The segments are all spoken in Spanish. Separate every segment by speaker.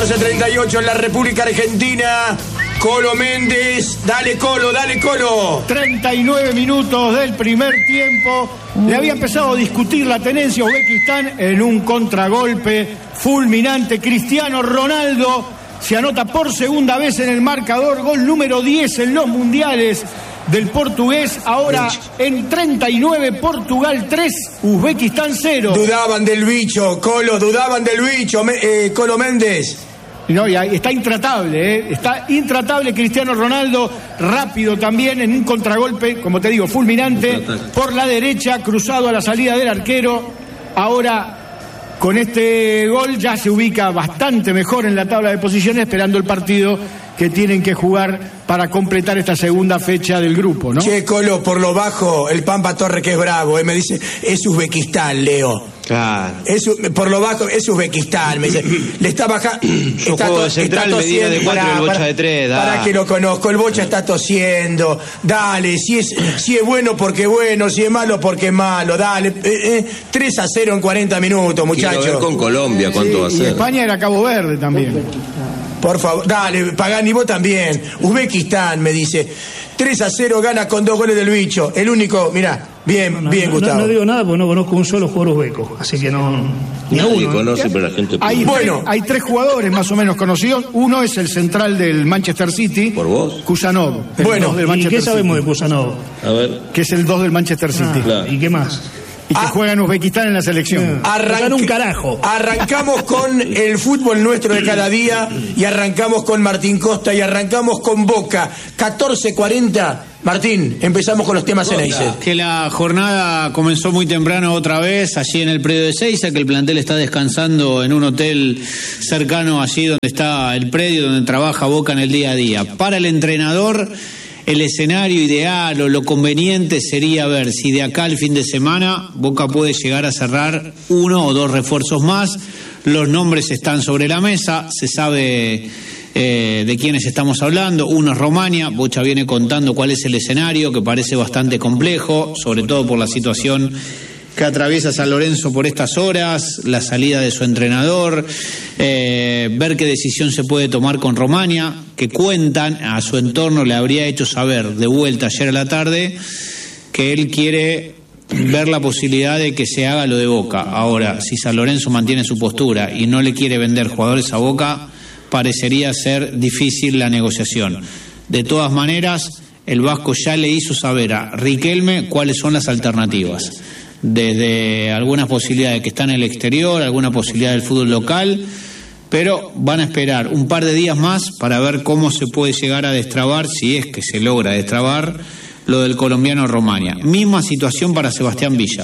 Speaker 1: 38 en la República Argentina. Colo Méndez, dale Colo, dale Colo.
Speaker 2: 39 minutos del primer tiempo. Le había empezado a discutir la tenencia Uzbekistán en un contragolpe fulminante. Cristiano Ronaldo se anota por segunda vez en el marcador, gol número 10 en los mundiales del portugués. Ahora en 39, Portugal 3, Uzbekistán 0.
Speaker 1: Dudaban del bicho, Colo, dudaban del bicho, Colo Méndez.
Speaker 2: No, y está intratable, está intratable Cristiano Ronaldo, rápido también en un contragolpe, como te digo, fulminante, por la derecha, cruzado a la salida del arquero. Ahora, con este gol ya se ubica bastante mejor en la tabla de posiciones, esperando el partido que tienen que jugar para completar esta segunda fecha del grupo, ¿no?
Speaker 1: Che, Colo, por lo bajo, el Pampa Torre, que es bravo, me dice, es Uzbekistán, Leo.
Speaker 3: Claro.
Speaker 1: Por lo bajo es Uzbekistán, me dice. Le está bajando.
Speaker 3: Yo juego de central, medida de 4 y el Bocha de 3.
Speaker 1: Para que lo conozco, el Bocha está tosiendo. Dale, si es bueno porque bueno, si es malo porque es malo. Dale, 3-0 en 40 minutos, muchachos.
Speaker 4: Quiero ver con Colombia cuánto va a ser.
Speaker 2: Y España era Cabo Verde también.
Speaker 1: Por favor, dale, Pagani, vos también. Uzbekistán, me dice. 3-0 gana con 2 goles del bicho. El único, mirá, bien, Gustavo.
Speaker 5: No digo nada porque no conozco un solo jugador uzbeco, así que no.
Speaker 4: Nadie conoce, pero la gente.
Speaker 2: Hay 3 jugadores más o menos conocidos. Uno es el central del Manchester City.
Speaker 4: ¿Por vos?
Speaker 2: Kusanov.
Speaker 5: ¿Y qué sabemos de Kusanov?
Speaker 4: A ver.
Speaker 2: Que es el 2 del Manchester City.
Speaker 4: Claro.
Speaker 5: ¿Y qué más?
Speaker 2: Y que juega en Uzbekistán en la selección.
Speaker 5: Un carajo.
Speaker 1: Arrancamos con el fútbol nuestro de cada día y arrancamos con Martín Costa y arrancamos con Boca. 14:40. Martín, empezamos con los temas Ceneice.
Speaker 6: Que la jornada comenzó muy temprano otra vez, allí en el predio de Ezeiza, que el plantel está descansando en un hotel cercano allí donde está el predio, donde trabaja Boca en el día a día. Para el entrenador, el escenario ideal o lo conveniente sería ver si de acá al fin de semana Boca puede llegar a cerrar 1 o 2 refuerzos más. Los nombres están sobre la mesa, se sabe de quiénes estamos hablando. Uno es Romania, Bocha viene contando cuál es el escenario, que parece bastante complejo, sobre todo por la situación que atraviesa San Lorenzo por estas horas, la salida de su entrenador, ver qué decisión se puede tomar con Romania, que cuentan, a su entorno le habría hecho saber de vuelta ayer a la tarde que él quiere ver la posibilidad de que se haga lo de Boca. Ahora, si San Lorenzo mantiene su postura y no le quiere vender jugadores a Boca, parecería ser difícil la negociación. De todas maneras, el vasco ya le hizo saber a Riquelme cuáles son las alternativas. Desde algunas posibilidades que están en el exterior, alguna posibilidad del fútbol local, pero van a esperar un par de días más para ver cómo se puede llegar a destrabar, si es que se logra destrabar, lo del colombiano Romania. Misma situación para Sebastián Villa.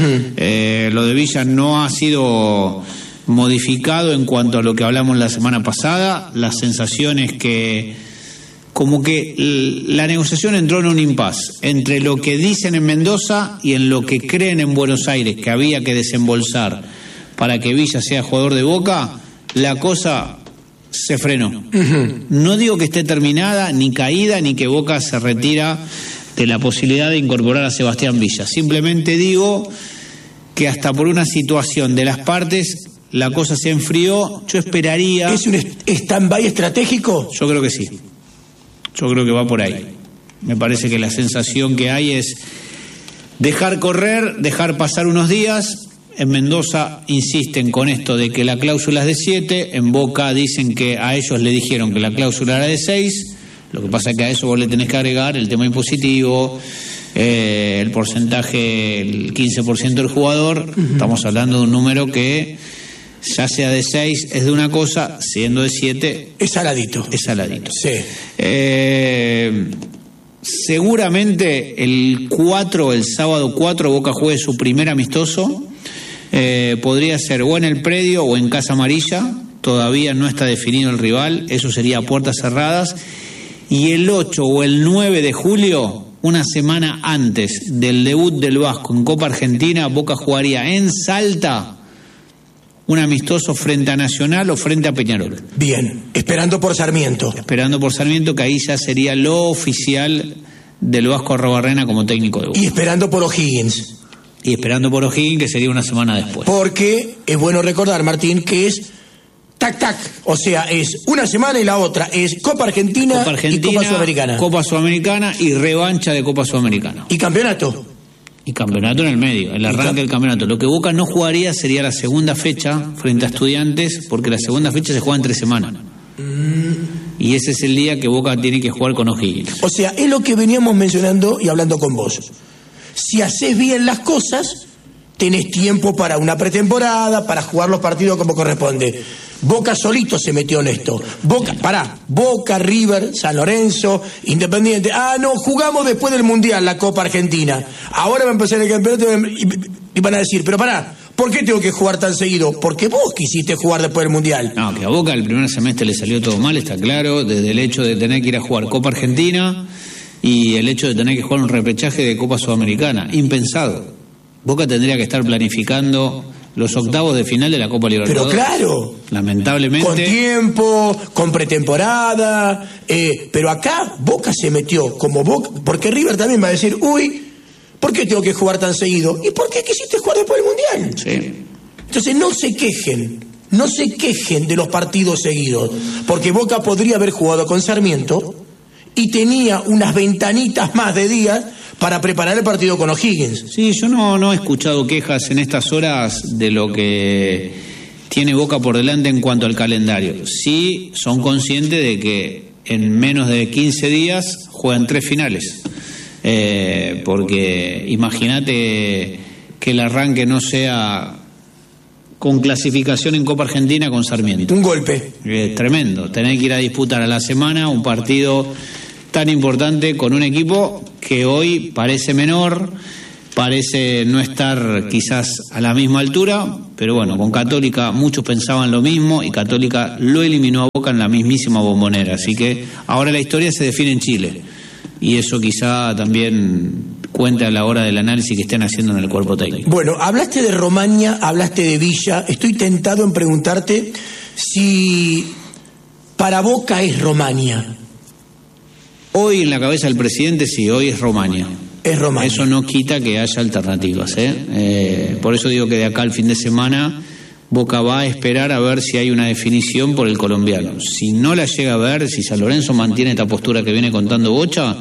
Speaker 6: Lo de Villa no ha sido modificado en cuanto a lo que hablamos la semana pasada. La sensación es que como que la negociación entró en un impasse entre lo que dicen en Mendoza y en lo que creen en Buenos Aires que había que desembolsar para que Villa sea jugador de Boca. La cosa se frenó. No digo que esté terminada, ni caída, ni que Boca se retira de la posibilidad de incorporar a Sebastián Villa. Simplemente digo que hasta por una situación de las partes la cosa se enfrió. Yo esperaría...
Speaker 1: ¿Es un stand-by estratégico?
Speaker 6: Yo creo que sí. Yo creo que va por ahí. Me parece que la sensación que hay es dejar correr, dejar pasar unos días. En Mendoza insisten con esto de que la cláusula es de 7, en Boca dicen que a ellos le dijeron que la cláusula era de 6, lo que pasa es que a eso vos le tenés que agregar el tema impositivo, el porcentaje, el 15% del jugador. Estamos hablando de un número que, ya sea de 6, es de una cosa, siendo de 7...
Speaker 1: Es saladito.
Speaker 6: Es saladito.
Speaker 1: Sí.
Speaker 6: Seguramente el sábado 4, Boca juegue su primer amistoso. Podría ser o en el predio o en Casa Amarilla. Todavía no está definido el rival. Eso sería a puertas cerradas. Y el 8 o el 9 de julio, una semana antes del debut del Vasco en Copa Argentina, Boca jugaría en Salta un amistoso frente a Nacional o frente a Peñarol.
Speaker 1: Bien, esperando por Sarmiento.
Speaker 6: Esperando por Sarmiento, que ahí ya sería lo oficial del Vasco Arrobarrena como técnico de Boca.
Speaker 1: Y esperando por O'Higgins.
Speaker 6: Y esperando por O'Higgins, que sería una semana después.
Speaker 1: Porque es bueno recordar, Martín, que es tac. O sea, es una semana y la otra es Copa Argentina y Copa Sudamericana.
Speaker 6: Copa Sudamericana y revancha de Copa Sudamericana.
Speaker 1: ¿Y campeonato?
Speaker 6: Y campeonato en el medio, el arranque del campeonato. Lo que Boca no jugaría sería la segunda fecha frente a Estudiantes, porque la segunda fecha se juega en 3 semanas. Y ese es el día que Boca tiene que jugar con O'Higgins.
Speaker 1: O sea, es lo que veníamos mencionando y hablando con vos. Si haces bien las cosas, tenés tiempo para una pretemporada, para jugar los partidos como corresponde. Boca solito se metió en esto. Boca, River, San Lorenzo, Independiente. No, jugamos después del Mundial la Copa Argentina. Ahora va a empezar el campeonato y van a decir, pero ¿por qué tengo que jugar tan seguido? Porque vos quisiste jugar después del Mundial.
Speaker 6: No, que a Boca el primer semestre le salió todo mal, está claro, desde el hecho de tener que ir a jugar Copa Argentina y el hecho de tener que jugar un repechaje de Copa Sudamericana. Impensado. Boca tendría que estar planificando los octavos de final de la Copa Libertadores.
Speaker 1: Pero claro,
Speaker 6: lamentablemente,
Speaker 1: con tiempo, con pretemporada, pero acá Boca se metió como Boca, porque River también va a decir, ¿por qué tengo que jugar tan seguido? ¿Y por qué quisiste jugar después del Mundial?
Speaker 6: Sí.
Speaker 1: Entonces no se quejen de los partidos seguidos, porque Boca podría haber jugado con Sarmiento y tenía unas ventanitas más de días para preparar el partido con O'Higgins.
Speaker 6: Sí, yo no he escuchado quejas en estas horas de lo que tiene Boca por delante en cuanto al calendario. Sí son conscientes de que en menos de 15 días juegan 3 finales. Porque imagínate que el arranque no sea con clasificación en Copa Argentina con Sarmiento.
Speaker 1: Un golpe.
Speaker 6: Tremendo. Tener que ir a disputar a la semana un partido tan importante con un equipo que hoy parece menor, parece no estar quizás a la misma altura, pero bueno, con Católica muchos pensaban lo mismo y Católica lo eliminó a Boca en la mismísima Bombonera, así que ahora la historia se define en Chile y eso quizá también cuente a la hora del análisis que estén haciendo en el cuerpo técnico.
Speaker 1: Bueno, hablaste de Romaña, hablaste de Villa, estoy tentado en preguntarte si para Boca es Romaña.
Speaker 6: Hoy en la cabeza del presidente sí, hoy es Romaña.
Speaker 1: Es Romaña.
Speaker 6: Eso no quita que haya alternativas. Por eso digo que de acá al fin de semana Boca va a esperar a ver si hay una definición por el colombiano. Si no la llega a ver, si San Lorenzo mantiene esta postura que viene contando Bocha,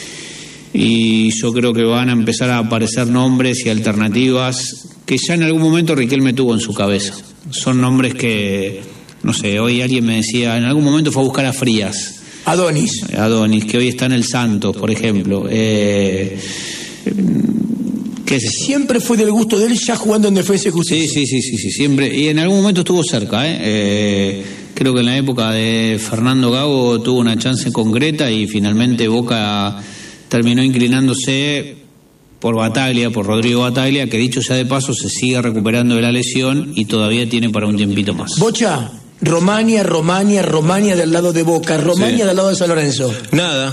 Speaker 6: y yo creo que van a empezar a aparecer nombres y alternativas que ya en algún momento Riquelme tuvo en su cabeza. Son nombres que, no sé, hoy alguien me decía, en algún momento fue a buscar a Frías.
Speaker 1: Adonis,
Speaker 6: que hoy está en el Santos, por ejemplo.
Speaker 1: Siempre fue del gusto de él ya jugando en Defensa y Justicia.
Speaker 6: Sí, siempre. Y en algún momento estuvo cerca. Creo que en la época de Fernando Gago tuvo una chance concreta y finalmente Boca terminó inclinándose por Bataglia, por Rodrigo Bataglia, que dicho sea de paso se sigue recuperando de la lesión y todavía tiene para un tiempito más.
Speaker 1: Bocha. Romaña del lado de Boca, Romaña del lado de San Lorenzo.
Speaker 4: Nada.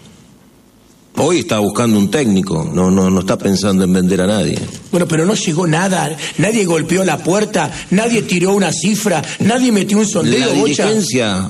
Speaker 4: Hoy está buscando un técnico, no está pensando en vender a nadie.
Speaker 1: Bueno, pero no llegó nada, nadie golpeó la puerta, nadie tiró una cifra, nadie metió un sondeo.
Speaker 4: La dirigencia,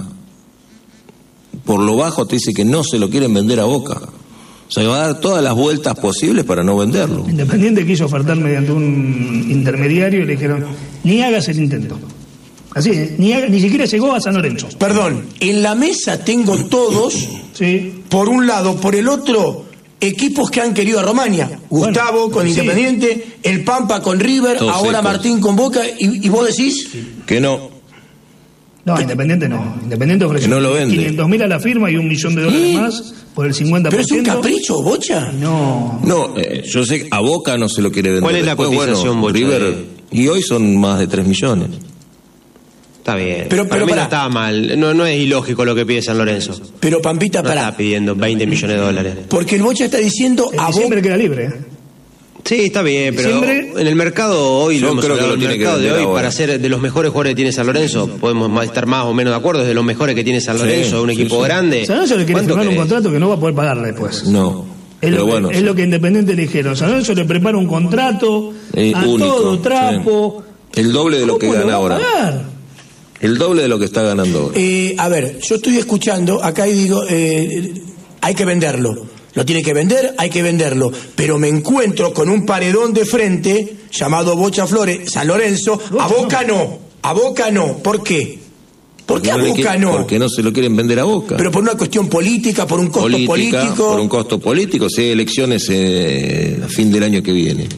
Speaker 4: por lo bajo, te dice que no se lo quieren vender a Boca. O sea, va a dar todas las vueltas posibles para no venderlo.
Speaker 5: Independiente quiso ofertar mediante un intermediario y le dijeron, ni hagas el intento. Así, ni siquiera llegó a San Lorenzo.
Speaker 1: Perdón, en la mesa tengo todos,
Speaker 5: sí,
Speaker 1: por un lado, por el otro, equipos que han querido a Romaña. Gustavo con Independiente, el Pampa con River, todos ahora secos. Martín con Boca, y vos decís...
Speaker 4: Que no.
Speaker 5: No, Independiente no. Independiente ofreció
Speaker 4: que no lo vende.
Speaker 5: 500.000 a la firma y $1 millón más por el 50%.
Speaker 1: ¿Pero es un capricho, Bocha?
Speaker 5: No.
Speaker 4: Yo sé que a Boca no se lo quiere vender.
Speaker 3: ¿Cuál es la cotización, Bocha?
Speaker 4: River, y hoy son más de 3 millones.
Speaker 3: Está bien,
Speaker 1: pero
Speaker 3: para mí no está mal, no es ilógico lo que pide San Lorenzo.
Speaker 1: Pero Pampita,
Speaker 3: no está pidiendo 20 millones de dólares.
Speaker 1: Porque el Bocha está diciendo
Speaker 5: a Boca queda libre.
Speaker 3: Sí, está bien, pero en el mercado hoy,
Speaker 4: yo creo que
Speaker 3: el mercado de hoy, ahora. Para ser de los mejores jugadores que tiene San Lorenzo, podemos estar más o menos de acuerdo, es de los mejores que tiene San Lorenzo, un equipo grande.
Speaker 5: San Lorenzo le quiere firmar un contrato que no va a poder pagarle después.
Speaker 4: No.
Speaker 5: Es lo que Independiente le dijeron. San Lorenzo le prepara un contrato a único, todo trapo.
Speaker 4: Sí. El doble de lo que gana ahora. El doble de lo que está ganando ahora.
Speaker 1: A ver, yo estoy escuchando acá y digo, hay que venderlo. Lo tiene que vender, hay que venderlo. Pero me encuentro con un paredón de frente llamado Bocha Flores, San Lorenzo. A Boca no. ¿Por qué? ¿Por qué a Boca no?
Speaker 4: Porque no se lo quieren vender a Boca.
Speaker 1: Pero por una cuestión política, por un costo político.
Speaker 4: Por un costo político, si hay elecciones a fin del año que viene.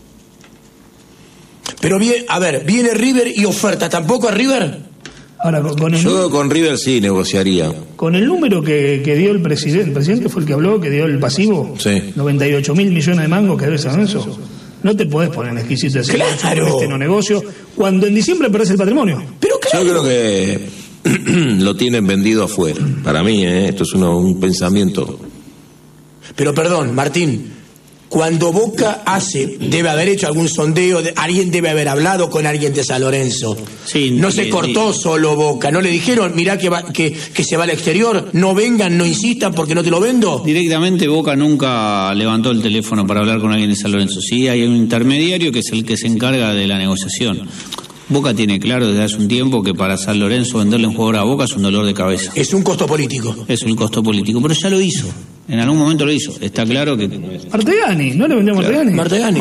Speaker 1: Pero bien, a ver, viene River y oferta, ¿tampoco a River?
Speaker 5: Ahora,
Speaker 4: yo con River sí negociaría.
Speaker 5: Con el número que dio el presidente fue el que habló, que dio el pasivo,
Speaker 4: sí.
Speaker 5: 98.000 millones de mangos que debe San Lorenzo. No te podés poner exquisito ese
Speaker 1: claro.
Speaker 5: No negocio, cuando en diciembre perdés el patrimonio.
Speaker 1: Pero claro.
Speaker 4: Yo creo que lo tienen vendido afuera. Para mí, esto es un pensamiento.
Speaker 1: Pero perdón, Martín, cuando Boca debe haber hecho algún sondeo, alguien debe haber hablado con alguien de San Lorenzo.
Speaker 6: Sí,
Speaker 1: no se cortó solo Boca, no le dijeron, mirá que se va al exterior, no vengan, no insistan porque no te lo vendo.
Speaker 6: Directamente Boca nunca levantó el teléfono para hablar con alguien de San Lorenzo. Sí, hay un intermediario que es el que se encarga de la negociación. Boca tiene claro desde hace un tiempo que para San Lorenzo venderle un jugador a Boca es un dolor de cabeza.
Speaker 1: Es un costo político.
Speaker 6: Es un costo político, pero ya lo hizo. En algún momento lo hizo. Está claro que...
Speaker 5: Martegani, ¿no le vendió Martegani?
Speaker 1: Martegani,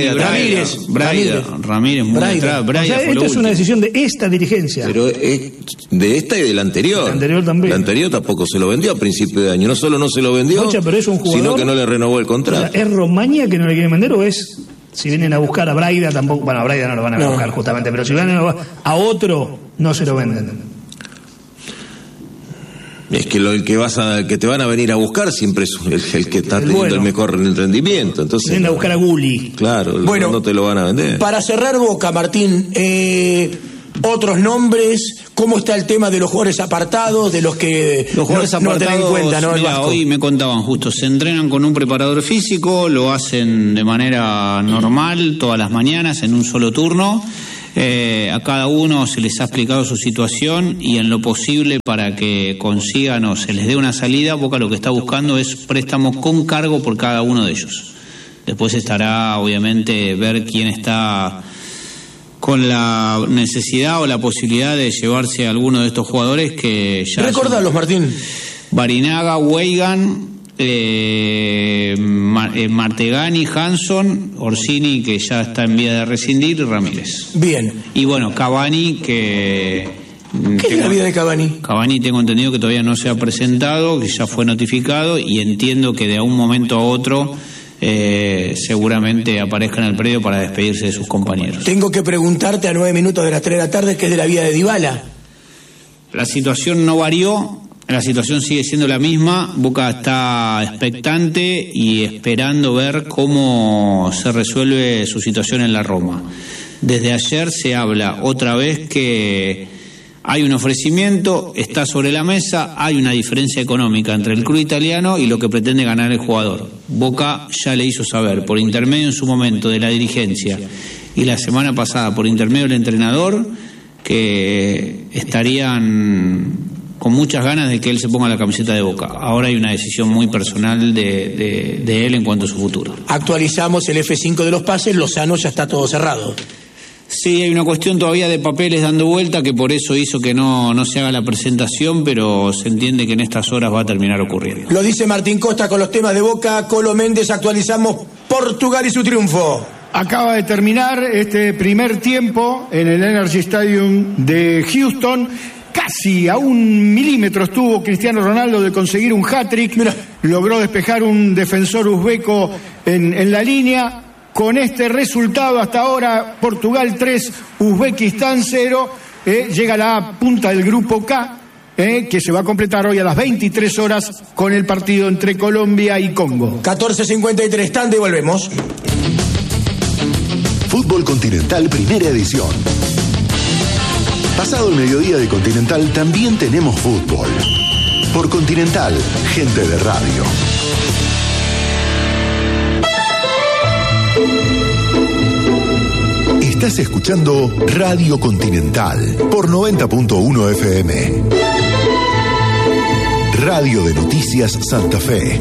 Speaker 6: Ramírez, muy atrás.
Speaker 5: O sea, esta es una decisión de esta dirigencia.
Speaker 4: Pero de esta y de la anterior.
Speaker 5: La anterior también.
Speaker 4: La anterior tampoco se lo vendió a principio de año. No solo no se lo vendió,
Speaker 5: pero es un jugador,
Speaker 4: sino que no le renovó el contrato.
Speaker 5: O sea, ¿es Romaña que no le quieren vender o es... Si vienen a buscar a Braida, tampoco... Bueno, a Braida no lo van a buscar justamente, pero si vienen a otro, no se lo venden.
Speaker 4: Es que el que te van a venir a buscar siempre es el que está teniendo el mejor rendimiento. Entonces,
Speaker 5: vienen a buscar a Gulli.
Speaker 4: Claro,
Speaker 1: bueno,
Speaker 4: no te lo van a vender.
Speaker 1: Para cerrar Boca, Martín, otros nombres, ¿cómo está el tema de los jugadores apartados, de los que
Speaker 6: los jugadores apartados,
Speaker 1: no tienen en cuenta, ¿no?
Speaker 6: Mira, hoy me contaban justo, se entrenan con un preparador físico, lo hacen de manera normal todas las mañanas en un solo turno. A cada uno se les ha explicado su situación y en lo posible para que consigan o se les dé una salida, Boca lo que está buscando es préstamos con cargo por cada uno de ellos. Después estará obviamente ver quién está con la necesidad o la posibilidad de llevarse a alguno de estos jugadores que ya...
Speaker 1: Recordalos, Martín.
Speaker 6: Barinaga, Weigan, Martegani, Hanson, Orsini, que ya está en vía de rescindir, y Ramírez.
Speaker 1: Bien.
Speaker 6: Y bueno, Cavani, que...
Speaker 1: ¿Qué es la vida de Cavani?
Speaker 6: Cavani tengo entendido que todavía no se ha presentado, que ya fue notificado, y entiendo que de un momento a otro... seguramente aparezca en el predio para despedirse de sus compañeros.
Speaker 1: Tengo que preguntarte a 9 minutos de las 3 de la tarde qué es de la vida de Dybala.
Speaker 6: La situación no varió, la situación sigue siendo la misma. Boca está expectante y esperando ver cómo se resuelve su situación en la Roma. Desde ayer se habla otra vez que hay un ofrecimiento, está sobre la mesa, hay una diferencia económica entre el club italiano y lo que pretende ganar el jugador. Boca ya le hizo saber, por intermedio en su momento de la dirigencia y la semana pasada por intermedio del entrenador, que estarían con muchas ganas de que él se ponga la camiseta de Boca. Ahora hay una decisión muy personal de él en cuanto a su futuro.
Speaker 1: Actualizamos el F5 de los pases, Lozano ya está todo cerrado.
Speaker 6: Sí, hay una cuestión todavía de papeles dando vuelta que por eso hizo que no se haga la presentación, pero se entiende que en estas horas va a terminar ocurriendo.
Speaker 1: Lo dice Martín Costa con los temas de Boca. Colo Méndez, actualizamos Portugal y su triunfo.
Speaker 2: Acaba de terminar este primer tiempo en el Energy Stadium de Houston. Casi a 1 milímetro estuvo Cristiano Ronaldo de conseguir un hat-trick. Logró despejar un defensor uzbeco en la línea. Con este resultado hasta ahora, Portugal 3, Uzbekistán 0, llega a la punta del grupo K, que se va a completar hoy a las 23 horas con el partido entre Colombia y Congo.
Speaker 1: 14:53, tanda y volvemos.
Speaker 7: Fútbol Continental, primera edición. Pasado el mediodía de Continental, también tenemos fútbol. Por Continental, gente de radio. Estás escuchando Radio Continental por 90.1 FM. Radio de Noticias Santa Fe.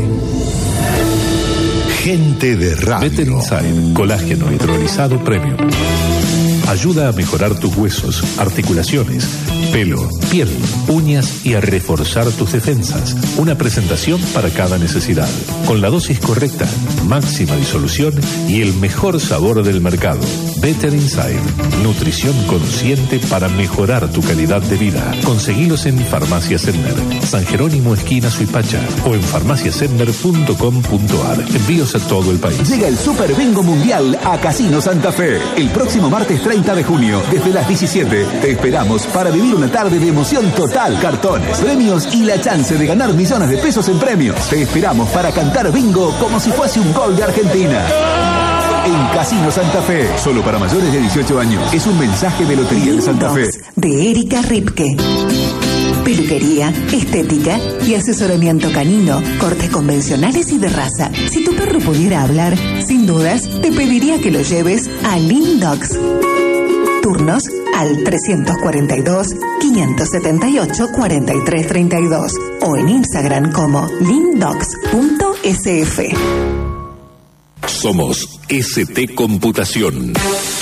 Speaker 7: Gente de radio.
Speaker 8: Better Inside, colágeno hidrolizado premium. Ayuda a mejorar tus huesos, articulaciones, pelo, piel, uñas y a reforzar tus defensas. Una presentación para cada necesidad. Con la dosis correcta, máxima disolución y el mejor sabor del mercado. Better Inside. Nutrición consciente para mejorar tu calidad de vida. Conseguilos en Farmacia Senner, San Jerónimo esquina Suipacha o en farmaciasenner.com.ar. Envíos a todo el país.
Speaker 9: Llega el Super Bingo Mundial a Casino Santa Fe. El próximo martes 30 de junio, desde las 17, te esperamos para vivir una tarde de emoción total. Cartones, premios y la chance de ganar millones de pesos en premios. Te esperamos para cantar bingo como si fuese un gol de Argentina. En Casino Santa Fe, solo para mayores de 18 años. Es un mensaje de Lotería de Santa Fe.
Speaker 10: De Erika Ripke. Peluquería, estética y asesoramiento canino, cortes convencionales y de raza. Si tu perro pudiera hablar, sin dudas, te pediría que lo lleves a Lindox. Turnos al 342-578-4332 o en Instagram como lindox.sf.
Speaker 8: Somos ST Computación.